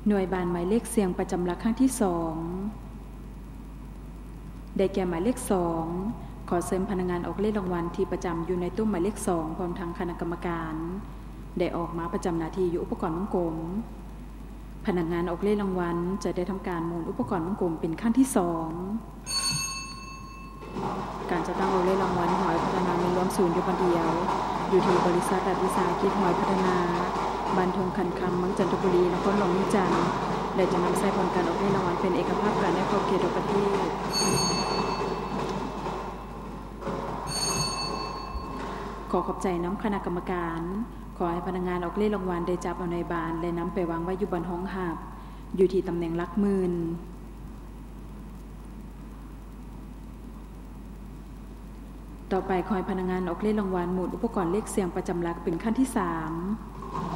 หน่วยบานหมายเลขเสียงประจำหลักครั้งที่2ได้แก่หมายเลข2ขอเสริมพนักงานออกเลขรางวัลที่ประจำอยู่ในตู้หมายเลข2พร้อมทั้งคณะกรรมการได้ออกมาประจำหน้าที่อยู่อุปกรณ์วงกลมพนักงานออกเลขรางวัลจะได้ทำการหมุนอุปกรณ์วงกลมเป็นขั้นที่2การจะตั้งออกเลขรางวัลหอยพัฒนามีรวมศูนย์อยู่คนเดียวอยู่ที่บริษัทรัฐวิสาหกิจหอยพัฒนาบ้านทงคันคำเมืองจันทบุรีนครหลวงวิจันทร์และจะนำใส่ผลการออกเลขรางวัลเป็นเอกภาพการในขอบเขตประเทศขอขอบใจน้ำคณะกรรมการขอให้พนักงานออกเลขรางวัลได้จับเอาในบานและนำไปวางไว้อยู่บนห้องหับอยู่ที่ตำแหน่งหลักหมื่นต่อไปขอให้พนักงานออกเลขรางวัลหมุนอุปกรณ์เลขเสียงประจำหลักเป็นขั้นที่3